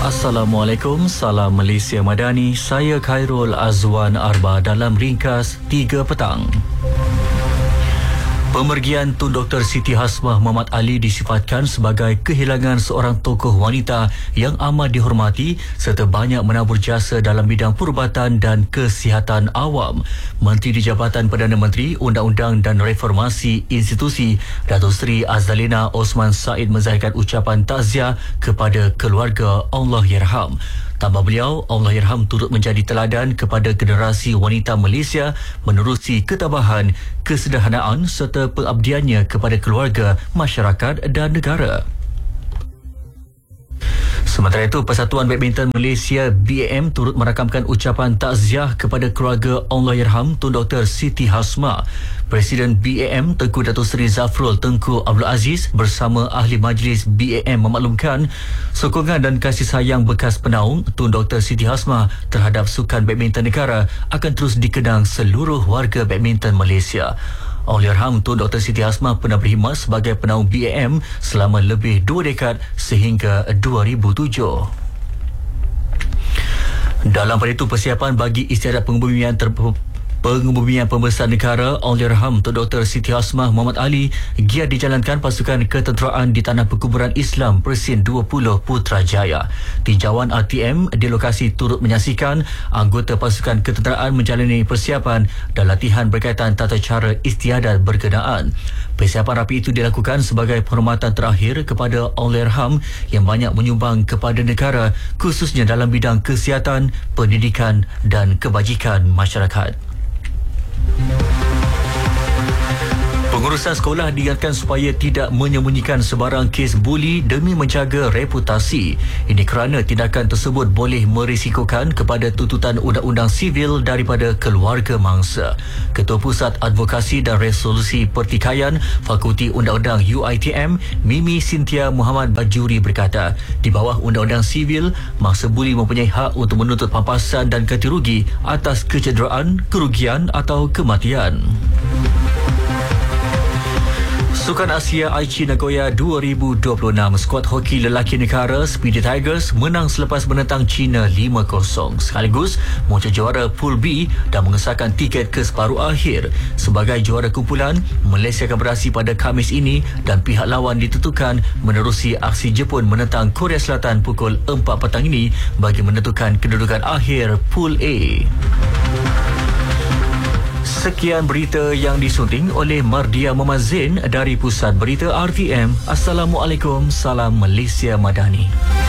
Assalamualaikum, salam Malaysia Madani. Saya Khairul Azwan Arba dalam ringkas 3 petang. Pemergian Tun Dr. Siti Hasmah Muhammad Ali disifatkan sebagai kehilangan seorang tokoh wanita yang amat dihormati serta banyak menabur jasa dalam bidang perubatan dan kesihatan awam. Menteri di Jabatan Perdana Menteri, Undang-Undang dan Reformasi Institusi, Datuk Seri Azalina Osman Said menzahirkan ucapan takziah kepada keluarga Allahyarham. Tambah beliau, Allahyarham turut menjadi teladan kepada generasi wanita Malaysia menerusi ketabahan, kesederhanaan serta pengabdiannya kepada keluarga, masyarakat dan negara. Sementara itu, Persatuan Badminton Malaysia BAM turut merakamkan ucapan takziah kepada keluarga Allahyarham Tun Dr. Siti Hasmah. Presiden BAM Tengku Datuk Seri Zafrul Tengku Abdul Aziz bersama ahli majlis BAM memaklumkan sokongan dan kasih sayang bekas penaung Tun Dr. Siti Hasmah terhadap sukan badminton negara akan terus dikenang seluruh warga badminton Malaysia. Allahyarham Tun Dr. Siti Hasmah pernah berkhidmat sebagai penaung BAM selama lebih 2 dekad sehingga 2007. Dalam pada itu, persiapan bagi istiadat pengebumian Pembesar Negara Allahyarham Tun Dr. Siti Hasmah Muhammad Ali giat dijalankan pasukan ketenteraan di Tanah Perkuburan Islam Persin 20 Putrajaya. Tinjauan RTM di lokasi turut menyaksikan anggota pasukan ketenteraan menjalani persiapan dan latihan berkaitan tata cara istiadat berkenaan. Persiapan rapi itu dilakukan sebagai penghormatan terakhir kepada Allahyarham yang banyak menyumbang kepada negara, khususnya dalam bidang kesihatan, pendidikan dan kebajikan masyarakat. Pengurusan sekolah diingatkan supaya tidak menyembunyikan sebarang kes buli demi menjaga reputasi. Ini kerana tindakan tersebut boleh merisikokan kepada tuntutan undang-undang sivil daripada keluarga mangsa. Ketua Pusat Advokasi dan Resolusi Pertikaian Fakulti Undang-Undang UiTM, Mimi Cynthia Muhammad Bajuri berkata, di bawah undang-undang sivil, mangsa buli mempunyai hak untuk menuntut pampasan dan ganti rugi atas kecederaan, kerugian atau kematian. Sukan Asia Aichi Nagoya 2026, skuad hoki lelaki negara Speedy Tigers menang selepas menentang China 5-0. Sekaligus muncul juara Pool B dan mengesahkan tiket ke separuh akhir. Sebagai juara kumpulan, Malaysia akan beraksi pada Khamis ini dan pihak lawan ditentukan menerusi aksi Jepun menentang Korea Selatan pukul 4 petang ini bagi menentukan kedudukan akhir Pool A. Sekian berita yang disunting oleh Mardia Muhammad Zain dari Pusat Berita RTM. Assalamualaikum, salam Malaysia Madani.